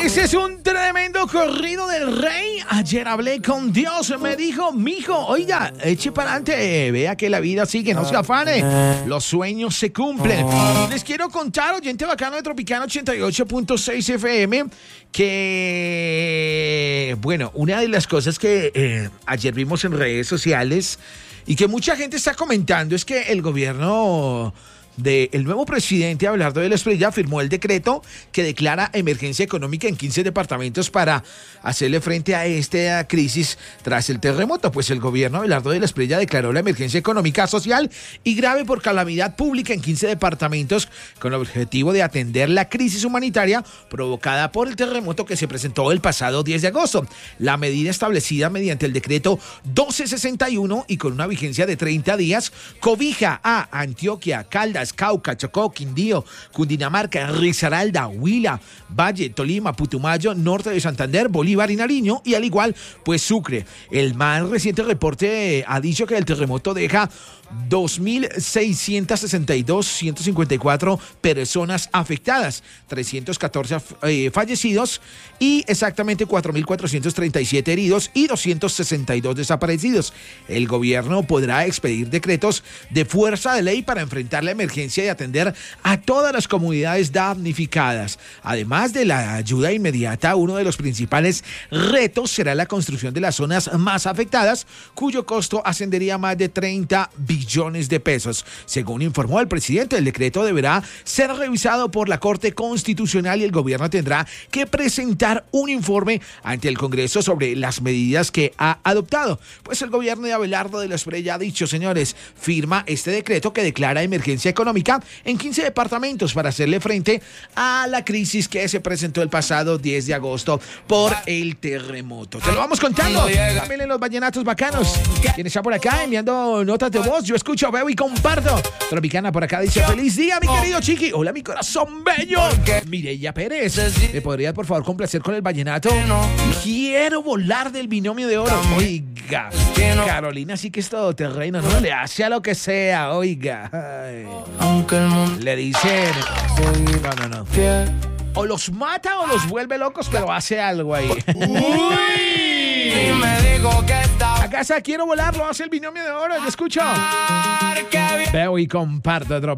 Ese es un tremendo corrido del rey. Ayer hablé con Dios, me dijo, mijo, oiga, eche para adelante, vea que la vida sigue, no se afane, los sueños se cumplen. Les quiero contar, oyente bacano de Tropicana 88.6 FM, que, bueno, una de las cosas que ayer vimos en redes sociales y que mucha gente está comentando es que el gobierno del nuevo presidente Abelardo de la Espriella firmó el decreto que declara emergencia económica en 15 departamentos para hacerle frente a esta crisis tras el terremoto. Pues el gobierno Abelardo de la Espriella declaró la emergencia económica, social y grave por calamidad pública en 15 departamentos con el objetivo de atender la crisis humanitaria provocada por el terremoto que se presentó el pasado 10 de agosto. La medida establecida mediante el decreto 1261 y con una vigencia de 30 días cobija a Antioquia, Caldas, Cauca, Chocó, Quindío, Cundinamarca, Risaralda, Huila, Valle, Tolima, Putumayo, norte de Santander, Bolívar y Nariño, y al igual, pues Sucre. El más reciente reporte ha dicho que el terremoto deja 2.662.154 personas afectadas, 314 fallecidos y exactamente 4.437 heridos y 262 desaparecidos. El gobierno podrá expedir decretos de fuerza de ley para enfrentar la emergencia y atender a todas las comunidades damnificadas. Además de la ayuda inmediata, uno de los principales retos será la construcción de las zonas más afectadas, cuyo costo ascendería a más de 30 billones de pesos. Según informó el presidente, el decreto deberá ser revisado por la Corte Constitucional y el gobierno tendrá que presentar un informe ante el Congreso sobre las medidas que ha adoptado. Pues el gobierno de Abelardo de la Espriella ha dicho, señores, firma este decreto que declara emergencia económica en 15 departamentos para hacerle frente a la crisis que se presentó el pasado 10 de agosto por el terremoto. Te lo vamos contando también en los vallenatos bacanos. ¿Quién está por acá enviando notas de voz? Yo escucho, veo y comparto. Tropicana por acá dice, feliz día, mi querido Chiqui. Hola, mi corazón bello. Mireya Pérez, ¿me podrías por favor complacer con el vallenato? Quiero volar del binomio de oro. Oiga, Carolina sí que es todoterreno, no le hace a lo que sea, oiga. Ay. Le dicen, no. O los mata o los vuelve locos, pero hace algo ahí. A casa quiero volar, lo hace el binomio de oro, yo escucho. Veo y comparto.